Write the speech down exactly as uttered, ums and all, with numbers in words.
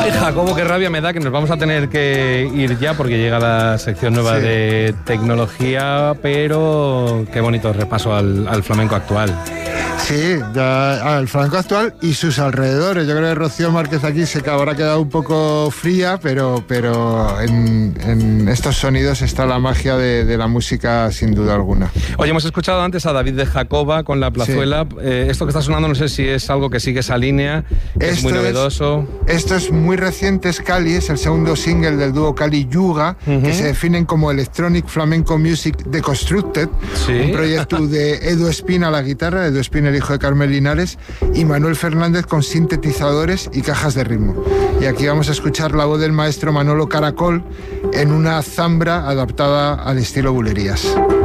Ay, Jacobo, qué rabia me da que nos vamos a tener que ir ya porque llega la sección nueva sí. de tecnología, pero qué bonito repaso al, al flamenco actual. Sí, ya, al flamenco actual y sus alrededores. Yo creo que Rocío Márquez aquí se habrá quedado un poco fría, pero, pero en, en estos sonidos está la magia de, de la música sin duda alguna. Oye, hemos escuchado antes a David de Jacoba con La Plazuela. Sí. Eh, esto que está sonando no sé si es algo que sigue esa línea, que es muy novedoso. Es, esto es muy reciente, es Cali, es el segundo single del dúo Cali Yuga, uh-huh. que se definen como Electronic Flamenco Music Deconstructed, sí. un proyecto de Edu Espina a la guitarra, Edu Espina el hijo de Carmen Linares, y Manuel Fernández con sintetizadores y cajas de ritmo. Y aquí vamos a escuchar la voz del maestro Manolo Caracol en una zambra adaptada al estilo bulerías.